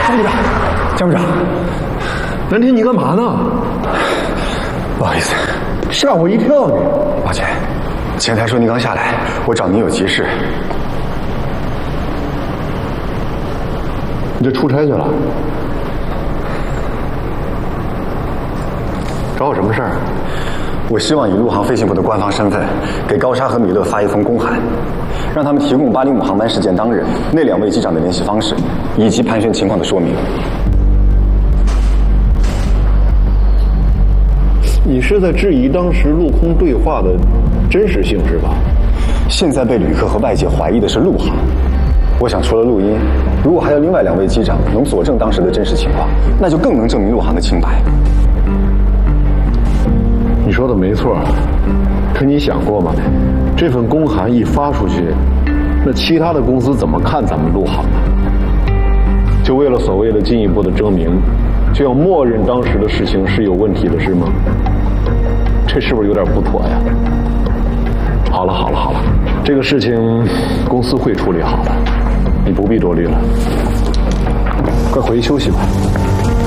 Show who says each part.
Speaker 1: 张部长，江部长，蓝天，你干嘛呢？
Speaker 2: 不好意思，
Speaker 1: 吓我一跳！
Speaker 2: 抱歉，前台说您刚下来，我找您有急事。
Speaker 1: 你这出差去了？找我什么事儿？
Speaker 2: 我希望以陆航飞行部的官方身份，给高沙和米勒发一封公函，让他们提供805航班事件当日那2位机长的联系方式，以及盘旋情况的说明。
Speaker 1: 你是在质疑当时陆空对话的真实性是吧？
Speaker 2: 现在被旅客和外界怀疑的是陆航。我想除了录音，如果还有另外2位机长能佐证当时的真实情况，那就更能证明陆航的清白。
Speaker 1: 你说的没错，可你想过吗？这份公函一发出去，那其他的公司怎么看咱们陆航啊？就为了所谓的进一步的证明，就要默认当时的事情是有问题的，是吗？这是不是有点不妥呀？好了，这个事情公司会处理好的，你不必多虑了。快回去休息吧。